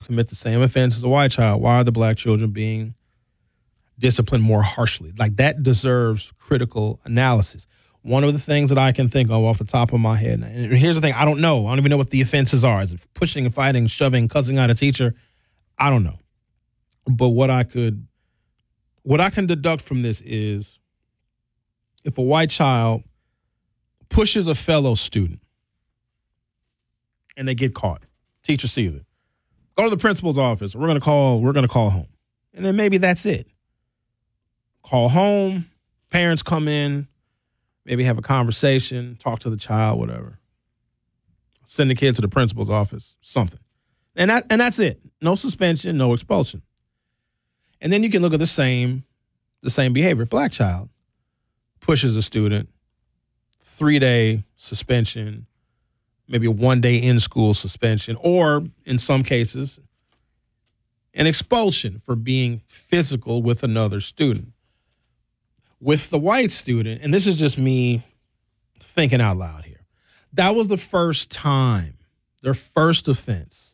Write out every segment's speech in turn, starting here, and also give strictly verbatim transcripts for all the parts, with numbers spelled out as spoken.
commit the same offense as a white child, why are the black children being disciplined more harshly? Like, that deserves critical analysis. One of the things that I can think of off the top of my head, and here's the thing, I don't know. I don't even know what the offenses are. Is it pushing and fighting, shoving, cussing out a teacher? I don't know. But what I could, what I can deduct from this is if a white child pushes a fellow student and they get caught, teacher sees it, go to the principal's office. We're going to call, we're going to call home. And then maybe that's it. Call home, parents come in, maybe have a conversation, talk to the child, whatever. Send the kid to the principal's office, something. And that and that's it. No suspension, no expulsion. And then you can look at the same, the same behavior. Black child pushes a student, three-day suspension, maybe a one-day in-school suspension, or in some cases, an expulsion for being physical with another student. With the white student, and this is just me thinking out loud here, that was the first time, their first offense,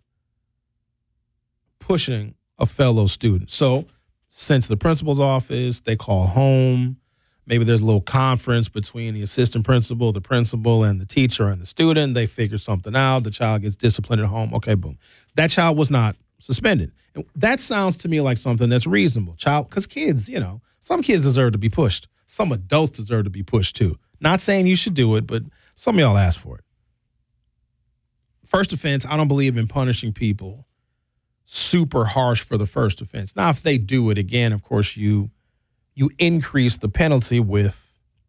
pushing a fellow student. So sent to the principal's office, they call home, maybe there's a little conference between the assistant principal, the principal, and the teacher and the student. They figure something out. The child gets disciplined at home. Okay, boom. That child was not suspended. And that sounds to me like something that's reasonable. Child, because kids, you know, some kids deserve to be pushed. Some adults deserve to be pushed too. Not saying you should do it, but some of y'all asked for it. First offense, I don't believe in punishing people super harsh for the first offense. Now, if they do it again, of course, you you increase the penalty with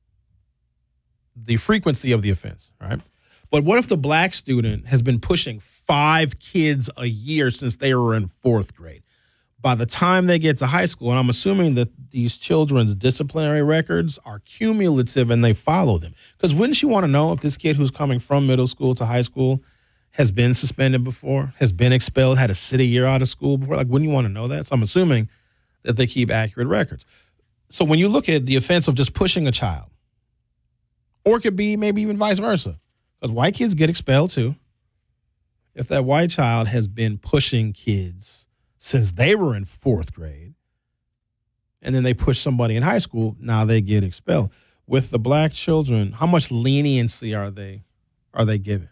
the frequency of the offense, right? But what if the black student has been pushing five kids a year since they were in fourth grade? By the time they get to high school, and I'm assuming that these children's disciplinary records are cumulative and they follow them. Because wouldn't you want to know if this kid who's coming from middle school to high school has been suspended before, has been expelled, had to sit a year out of school before? Like, wouldn't you want to know that? So I'm assuming that they keep accurate records. So when you look at the offense of just pushing a child, or it could be maybe even vice versa, because white kids get expelled too. If that white child has been pushing kids since they were in fourth grade, and then they push somebody in high school, now they get expelled. With the black children, how much leniency are they are they given?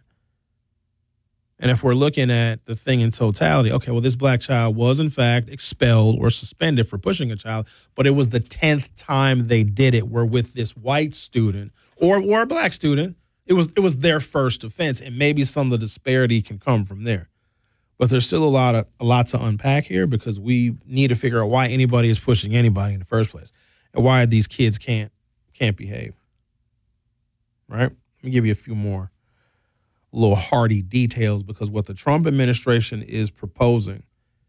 And if we're looking at the thing in totality, okay, well, this black child was in fact expelled or suspended for pushing a child, but it was the tenth time they did it, where with this white student or or a black student, it was it was their first offense, and maybe some of the disparity can come from there. But there's still a lot of a lot to unpack here, because we need to figure out why anybody is pushing anybody in the first place, and why these kids can't can't behave. Right? Let me give you a few more little hardy details, because what the Trump administration is proposing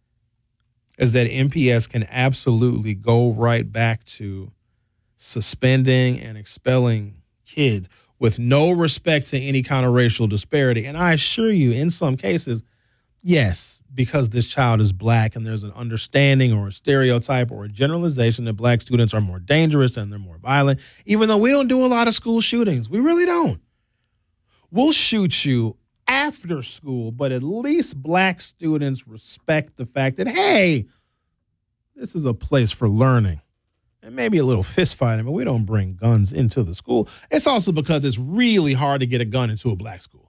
is that M P S can absolutely go right back to suspending and expelling kids with no respect to any kind of racial disparity. And I assure you, in some cases, yes, because this child is black and there's an understanding or a stereotype or a generalization that black students are more dangerous and they're more violent, even though we don't do a lot of school shootings. We really don't. We'll shoot you after school, but at least black students respect the fact that, hey, this is a place for learning. And maybe a little fist fighting, but we don't bring guns into the school. It's also because it's really hard to get a gun into a black school.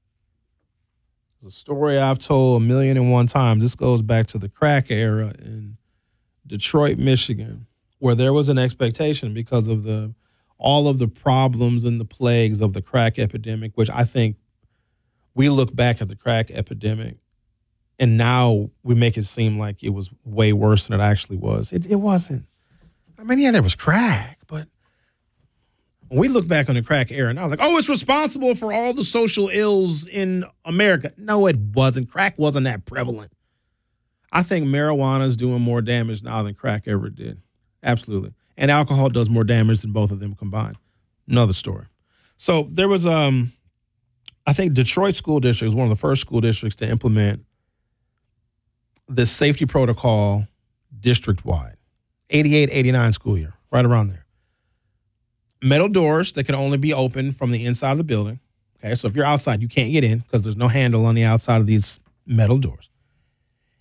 It's a story I've told a million and one times. This goes back to the crack era in Detroit, Michigan, where there was an expectation because of the all of the problems and the plagues of the crack epidemic, which I think we look back at the crack epidemic and now we make it seem like it was way worse than it actually was. It, it wasn't. I mean, yeah, there was crack, but when we look back on the crack era, now like, oh, it's responsible for all the social ills in America. No, it wasn't. Crack wasn't that prevalent. I think marijuana is doing more damage now than crack ever did. Absolutely. And alcohol does more damage than both of them combined. Another story. So there was, um, I think Detroit School District was one of the first school districts to implement this safety protocol district-wide. eighty-eight, eighty-nine school year, right around there. Metal doors that can only be opened from the inside of the building. Okay, so if you're outside, you can't get in because there's no handle on the outside of these metal doors.